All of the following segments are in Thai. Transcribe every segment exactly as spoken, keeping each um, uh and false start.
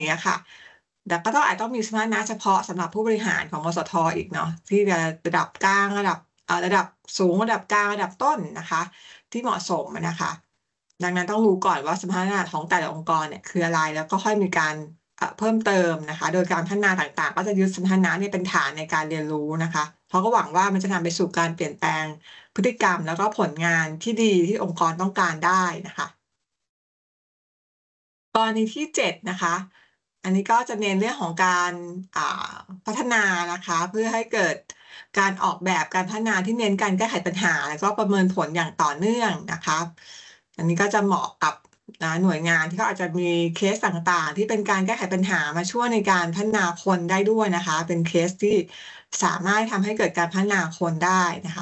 อย่างเงี้ยค่ะแต่ก็ต้องอาจต้องมีสมรรถนะเฉพาะสำหรับผู้บริหารของมสทอีกเนาะที่จะระดับกลางระดับเอ่อระดับสูงระดับกลางระดับต้นนะคะที่เหมาะสมนะคะดังนั้นต้องรู้ก่อนว่าสมรรถนะของแต่ละองค์กรเนี่ยคืออะไรแล้วก็ค่อยมีการเอ่อเพิ่มเติมนะคะโดยการพัฒนาต่างๆก็จะยึดสมรรถนะเนี่ยเป็นฐานในการเรียนรู้นะคะเขาก็หวังว่ามันจะนำไปสู่การเปลี่ยนแปลงพฤติกรรมแล้วก็ผลงานที่ดีที่องค์กรต้องการได้นะคะ กรณีที่เจ็ดนะคะ อันนี้ก็จะเน้นเรื่องของการอ่าพัฒนานะคะเพื่อให้เกิดการออกแบบการพัฒนาที่เน้นการแก้ไขปัญหาแล้วก็ประเมินผลอย่างต่อเนื่องนะคะอันนี้ก็จะเหมาะกับนะหน่วยงานที่เขาอาจจะมีเคสต่างๆที่เป็นการแก้ไขปัญหามาช่วยในการพัฒนาคนได้ด้วยนะคะเป็นเคสที่สามารถทำให้เกิดการพัฒนาคนได้นะคะ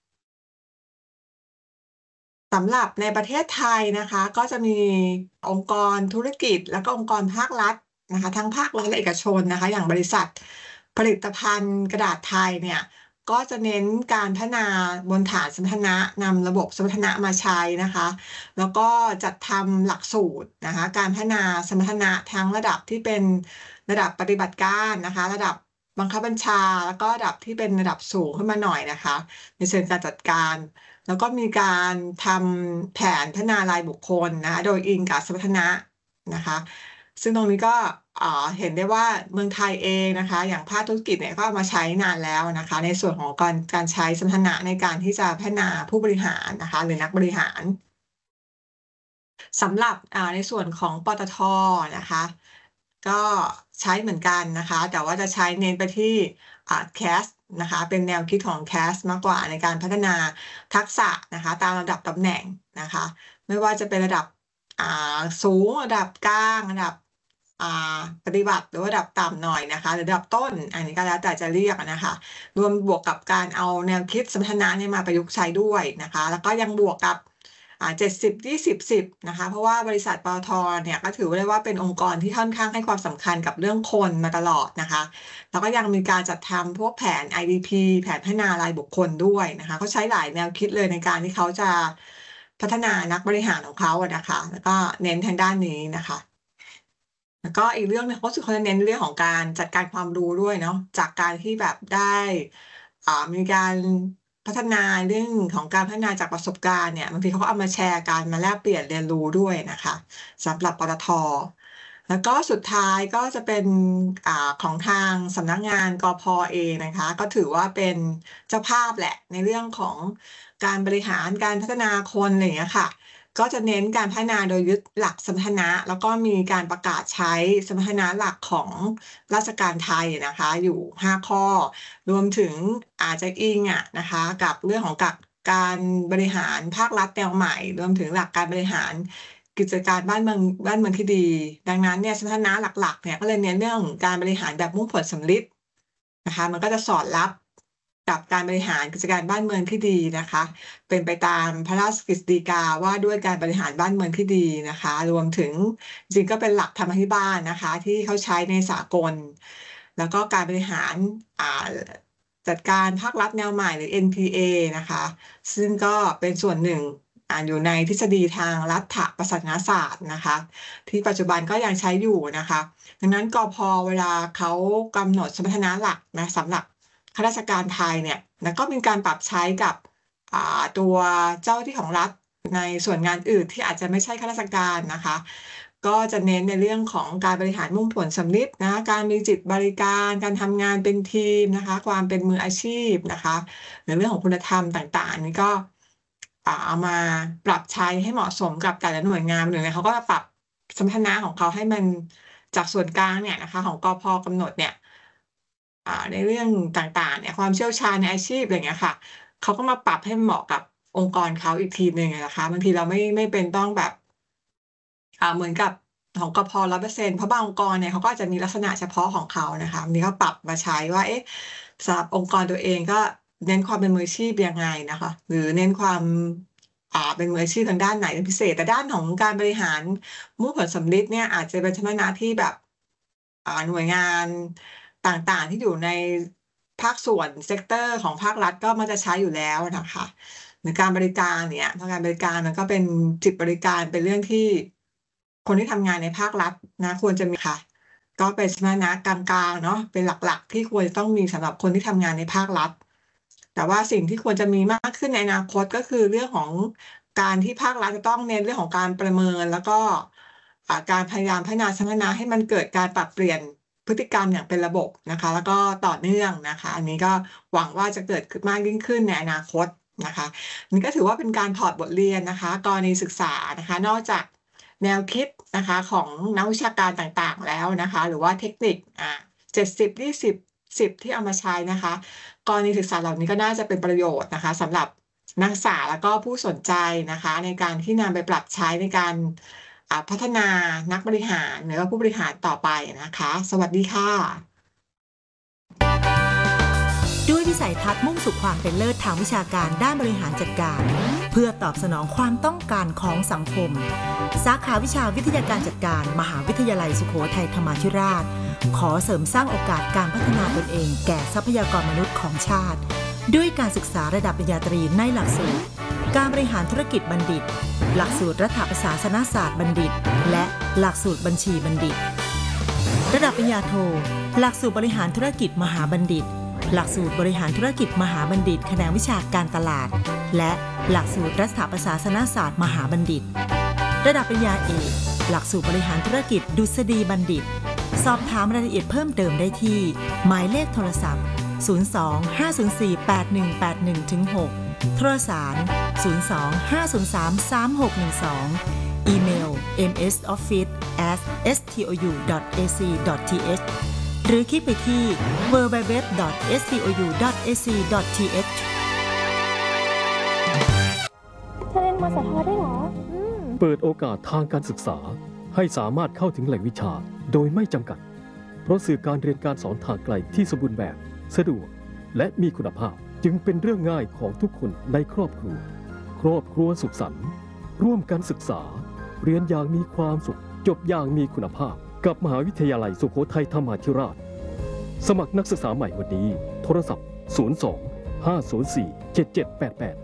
สำหรับในประเทศไทยนะคะก็จะมีองค์กรธุรกิจแล้วก็องค์กรภาครัฐนะคะทั้งภาครัฐและเอกชนนะคะอย่างบริษัทผลิตภัณฑ์กระดาษไทยเนี่ยก็จะเน้นการพัฒนาบนฐานสมรรถนะนำระบบสมรรถนะมาใช้นะคะแล้วก็จัดทำหลักสูตรนะคะการพัฒนาสมรรถนะทั้งระดับที่เป็นระดับปฏิบัติการนะคะระดับบังคับบัญชาแล้วก็ระดับที่เป็นระดับสูงขึ้นมาหน่อยนะคะในเชิงการจัดการ แล้วก็มีการทำแผนพัฒนารายบุคคลนะคะโดยอิงกับสมรรถนะนะคะซึ่งตรงนี้ก็เอ่อเห็นได้ว่าเมืองไทยเองนะคะอย่างภาคธุรกิจเนี่ยก็เอามาใช้นานแล้วนะคะในส่วนของการการใช้สมรรถนะในการที่จะพัฒนาผู้บริหารนะคะหรือนักบริหาร สำหรับอ่าในส่วนของปตทนะคะก็ใช้เหมือนกันนะคะแต่ว่าจะใช้เน้นไปที่อ่า แคส นะคะเป็นแนวคิดของ แคส มากกว่าในการพัฒนาทักษะนะคะตามระดับตำแหน่งนะคะไม่ว่าจะเป็นระดับอ่าสูงระดับกลางระดับอ่าปฏิบัติหรือว่าระดับต่ำหน่อยนะคะหรือระดับต้นอันนี้ก็แล้วแต่จะเรียกนะคะรวมบวกกับการเอาแนวคิดสมรรถนะเนี่ยมาประยุกต์ใช้ด้วยนะคะแล้วก็ยังบวกกับ อ่าเจ็ดสิบยี่สิบสิบนะคะเพราะว่าบริษัทปตทเนี่ยก็ถือได้ว่าเป็นองค์กรที่ค่อนข้างให้ความสำคัญกับเรื่องคนมาตลอดนะคะแล้วก็ยังมีการจัดทำพวกแผน ไอ ดี พี แผนพัฒนารายบุคคลด้วยนะคะเขาใช้หลายแนวคิดเลยในการที่เขาจะพัฒนานักบริหารของเขาอะนะคะแล้วก็เน้นทางด้านนี้นะคะ แล้วก็อีกเรื่องหนึงเขาสึกเขาจะเน้นเรื่องของการจัดการความรู้ด้วยเนาะจากการที่แบบได้อ่ามีการพัฒนาเรื่องของการพัฒนาจากประสบการณ์เนี่ยบางทีเขาก็เอามาแชร์กันมาแลกเปลี่ยนเรียนรู้ด้วยนะคะสำหรับปตทแล้วก็สุดท้ายก็จะเป็นอ่าของทางสำนักงานกพเองนะคะก็ถือว่าเป็นเจ้าภาพแหละในเรื่องของการบริหารการพัฒนาคนอะไรอย่างเงี้ยค่ะ ก็จะเน้นการพัฒนาโดยยึดหลักสมรรถนะแล้วก็มีการประกาศใช้สมรรถนะหลักของราชการไทยนะคะอยู่ห้าข้อรวมถึงอาจจะอิงอ่ะนะคะกับเรื่องของกับการบริหารภาครัฐแนวใหม่รวมถึงหลักการบริหารกิจการบ้านเมืองบ้านเมืองที่ดีดังนั้นเนี่ยสมรรถนะหลักๆเนี่ยก็เลยเน้นเรื่องการบริหารแบบมุ่งผลสำลิด นะคะมันก็จะสอดรับกับการบริหารกิจการบ้านเมืองที่ดีนะคะเป็นไปตามพระราชกฤษฎีกาว่าด้วยการบริหารบ้านเมืองที่ดีนะคะรวมถึงจริงก็เป็นหลักธรรมาภิบาลนะคะที่เขาใช้ในสากลแล้วก็การบริหารอ่าจัดการภาครัฐแนวใหม่หรือ เอ็น พี เอ นะคะซึ่งก็เป็นส่วนหนึ่งอ่าอยู่ในทฤษฎีทางรัฐประศาสนศาสตร์นะคะที่ปัจจุบันก็ยังใช้อยู่นะคะ ดังนั้นกพเวลาเขากำหนดสมรรถนะหลักนะสำหรับข้าราชการไทยเนี่ยแล้วก็มีการปรับใช้กับอ่าตัวเจ้าหน้าที่ของรัฐในส่วนงานอื่นที่อาจจะไม่ใช่ข้าราชการนะคะก็จะเน้นในเรื่องของการบริหารมุ่งผลสำลิดนะการมีจิตบริการการทำงานเป็นทีมนะคะความเป็นมืออาชีพนะคะในเรื่องของคุณธรรมต่างๆนี่ก็อ่าเอามาปรับใช้ให้เหมาะสมกับแต่ละหน่วยงานหน่วยงานเขาก็จะปรับสมรรถนะของเขาให้มัน จากส่วนกลางเนี่ยนะคะของกพกำหนดเนี่ยอ่าในเรื่องต่างๆเนี่ยความเชี่ยวชาญในอาชีพอะไรเงี้ยค่ะเขาก็มาปรับให้เหมาะกับองค์กรเขาอีกทีหนึ่งอะนะคะบางทีเราไม่ไม่เป็นต้องแบบอ่าเหมือนกับของกพร้อยเปอร์เซ็นต์เพราะบางองค์กรเนี่ยเขาก็อาจจะมีลักษณะเฉพาะของเขานะคะอันนี้ก็ปรับมาใช้ว่าเอ๊ะสำหรับองค์กรตัวเองก็เน้นความเป็นมืออาชีพยังไงนะคะหรือเน้นความอ่าเป็นมืออาชีพทางด้านไหนเป็นพิเศษแต่ด้านของการบริหารมุ่งผลสำลิดเนี่ยอาจจะเป็นเฉพาะหน้าที่แบบ อ่าหน่วยงานต่างๆที่อยู่ในภาคส่วนเซกเตอร์ของภาครัฐก็มักจะใช้อยู่แล้วนะคะหรือการบริการเนี่ยทางการบริการมันก็เป็นจิตบริการเป็นเรื่องที่คนที่ทำงานในภาครัฐนะควรจะมีค่ะก็เป็นสมรรถนะกลางๆเนาะเป็นหลักๆที่ควรจะต้องมีสำหรับคนที่ทำงานในภาครัฐแต่ว่าสิ่งที่ควรจะมีมากขึ้นในอนาคตก็คือเรื่องของการที่ภาครัฐจะต้องเน้นเรื่องของการประเมินแล้วก็อ่าการพยายามพัฒนาสมรรถนะให้มันเกิดการปรับเปลี่ยนพฤติกรรมอย่างเป็นระบบนะคะแล้วก็ต่อเนื่องนะคะอันนี้ก็หวังว่าจะเกิดขึ้นมากยิ่งขึ้นในอนาคตนะคะนี่ก็ถือว่าเป็นการถอดบทเรียนนะคะกรณีศึกษานะคะนอกจากแนวคิดนะคะของนักวิชาการต่างๆแล้วนะคะหรือว่าเทคนิคอ่าเจ็ดสิบ ยี่สิบ สิบที่เอามาใช้นะคะกรณีศึกษาเหล่านี้ก็น่าจะเป็นประโยชน์นะคะสำหรับนักศึกษาแล้วก็ผู้สนใจนะคะในการที่นำไปปรับใช้ในการอ่าพัฒนานักบริหารหรือว่าผู้บริหารต่อไปนะคะสวัสดีค่ะด้วยวิสัยทัศน์มุ่งสู่ความเป็นเลิศทางวิชาการด้านบริหารจัดการเพื่อตอบสนองความต้องการของสังคมสาขาวิชาวิทยาการจัดการมหาวิทยาลัยสุโขทัยธรรมาธิราชขอเสริมสร้างโอกาสการพัฒนาตนเองแก่ทรัพยากรมนุษย์ของชาติด้วยการศึกษาระดับปริญญาตรีในหลักสูตรการบริหารธุรกิจบัณฑิตหลักสูตรรัฐประศาสนศาสตร์บัณฑิตและหลักสูตรบัญชีบัณฑิตระดับปริญญาโทหลักสูตรบริหารธุรกิจมหาบัณฑิตหลักสูตรบริหารธุรกิจมหาบัณฑิตแขนงวิชาการตลาดและหลักสูตรรัฐประศาสนศาสตร์มหาบัณฑิตระดับปริญญาเอกหลักสูตรบริหารธุรกิจดุษฎีบัณฑิตสอบถามรายละเอียดเพิ่มเติมได้ที่หมายเลขโทรศัพท์ศูนย์ สอง ห้า ศูนย์ สี่ แปด หนึ่ง แปด หนึ่ง หก โทรสารศูนย์ สอง ห้า ศูนย์ สาม สาม หก หนึ่ง สองอีเมล เอ็ม เอส ออฟฟิศ แอท เอส ที โอ ยู ดอท เอ ซี ดอท ที เอช หรือคลิกไปที่ ดับเบิลยู ดับเบิลยู ดับเบิลยู ดอท เอส ที โอ ยู ดอท เอ ซี ดอท ที เอชเธอเรียนมสทได้เหรออืมเปิดโอกาสทางการศึกษาให้สามารถเข้าถึงแหล่งวิชาโดยไม่จำกัดเพราะสื่อการเรียนการสอนทางไกลที่สมบูรณ์แบบสะดวกและมีคุณภาพจึงเป็นเรื่องง่ายของทุกคนในครอบครัวครอบครัวสุขสันต์ร่วมกันศึกษาเรียนอย่างมีความสุขจบอย่างมีคุณภาพกับมหาวิทยาลัยสุโขทัยธรรมาธิราชสมัครนักศึกษาใหม่วันนี้โทรศัพท์ศูนย์ สอง ห้า ศูนย์ สี่ เจ็ด เจ็ด แปด แปด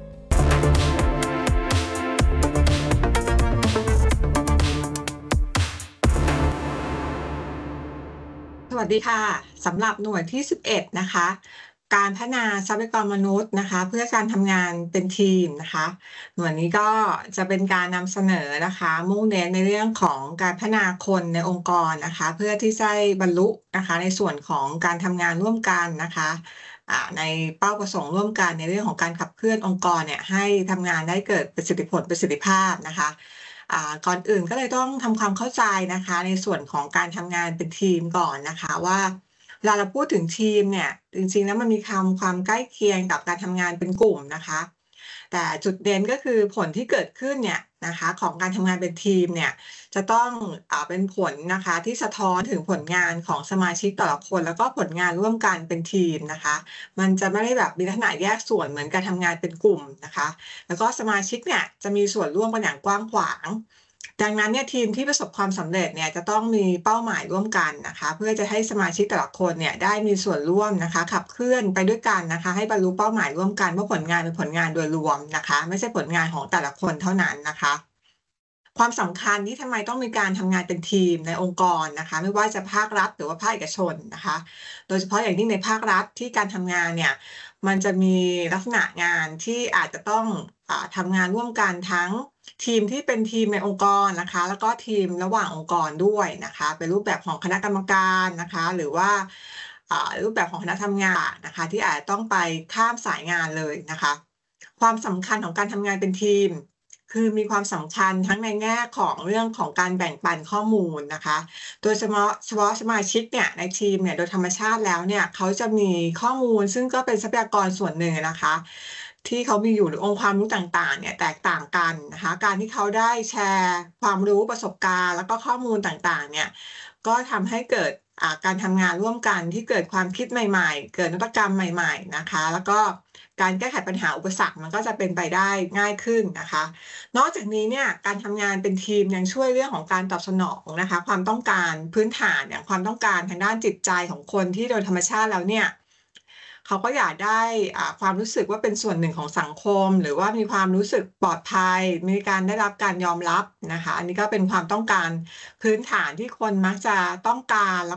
สวัสดีค่ะสำหรับหน่วยที่สิบเอ็ดนะคะการพัฒนาทรัพยากรมนุษย์นะคะเพื่อการทำงานเป็นทีมนะคะหน่วยนี้ก็จะเป็นการนำเสนอนะคะมุ่งเน้นในเรื่องของการพัฒนาคนในองค์กรนะคะเพื่อที่จะบรรลุนะคะในส่วนของการทำงานร่วมกันนะคะในเป้าประสงค์ร่วมกันในเรื่องของการขับเคลื่อนองค์กรเนี่ยให้ทำงานได้เกิดประสิทธิผลประสิทธิภาพนะคะก่อนอื่นก็เลยต้องทำความเข้าใจนะคะในส่วนของการทำงานเป็นทีมก่อนนะคะว่าเวลาเราพูดถึงทีมเนี่ยจริงๆแล้วมันมีคำความใกล้เคียงกับการทำงานเป็นกลุ่มนะคะแต่จุดเด่นก็คือผลที่เกิดขึ้นเนี่ยนะคะของการทำงานเป็นทีมเนี่ยจะต้องอ่าเป็นผลนะคะที่สะท้อนถึงผลงานของสมาชิกแต่ละคนแล้วก็ผลงานร่วมกันเป็นทีมนะคะมันจะไม่ได้แบบมีลักษณะแยกส่วนเหมือนการทำงานเป็นกลุ่มนะคะแล้วก็สมาชิกเนี่ยจะมีส่วนร่วมกันอย่างกว้างขวางดังนั้นเนี่ยทีมที่ประสบความสำเร็จเนี่ยจะต้องมีเป้าหมายร่วมกันนะคะเพื่อจะให้สมาชิกแต่ละคนเนี่ยได้มีส่วนร่วมนะคะขับเคลื่อนไปด้วยกันนะคะให้บรรลุเป้าหมายร่วมกันว่าผลงานเป็นผลงานโดยรวมนะคะไม่ใช่ผลงานของแต่ละคนเท่านั้นนะคะความสำคัญที่ทำไมต้องมีการทำงานเป็นทีมในองค์กรนะคะไม่ว่าจะภาครัฐหรือว่าภาคเอกชนนะคะโดยเฉพาะอย่างยิ่งในภาครัฐที่การทำงานเนี่ยมันจะมีลักษณะงานที่อาจจะต้องอ่าทำงานร่วมกันทั้งทีมที่เป็นทีมในองค์กรนะคะแล้วก็ทีมระหว่างองค์กรด้วยนะคะเป็นรูปแบบของคณะกรรมการนะคะหรือว่าอ่ารูปแบบของคณะทำงานนะคะที่อาจจะต้องไปข้ามสายงานเลยนะคะความสำคัญของการทำงานเป็นทีมคือมีความสำคัญทั้งในแง่ของเรื่องของการแบ่งปันข้อมูลนะคะโดยเฉพาะเฉพาะสมาชิกเนี่ยในทีมเนี่ยโดยธรรมชาติแล้วเนี่ยเขาจะมีข้อมูลซึ่งก็เป็นทรัพยากรส่วนหนึ่งนะคะที่เขามีอยู่หรือองค์ความรู้ต่างๆเนี่ยแตกต่างกันนะคะการที่เขาได้แชร์ความรู้ประสบการณ์แล้วก็ข้อมูลต่างๆเนี่ยก็ทำให้เกิดการทำงานร่วมกันที่เกิดความคิดใหม่ๆเกิดนวัตกรรมใหม่ๆนะคะแล้วก็การแก้ไขปัญหาอุปสรรคมันก็จะเป็นไปได้ง่ายขึ้นนะคะนอกจากนี้เนี่ยการทำงานเป็นทีมยังช่วยเรื่องของการตอบสนองนะคะความต้องการพื้นฐานเนี่ยความต้องการทางด้านจิตใจของคนที่โดยธรรมชาติแล้วเนี่ยเขาก็อยากได้ความรู้สึกว่าเป็นส่วนหนึ่งของสังคมหรือว่ามีความรู้สึกปลอดภัยมีการได้รับการยอมรับนะคะอันนี้ก็เป็นความต้องการพื้นฐานที่คนมักจะต้องการ